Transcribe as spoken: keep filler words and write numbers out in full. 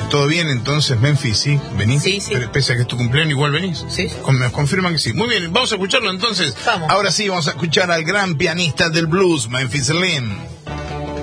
¿Todo bien entonces, Memphis? ¿Sí? ¿Venís? Sí, sí. Pero pese a que es tu cumpleaños, igual venís. Sí. Con- Me confirman que sí. Muy bien, vamos a escucharlo entonces. Vamos. Ahora sí, vamos a escuchar al gran pianista del blues, Memphis Slim.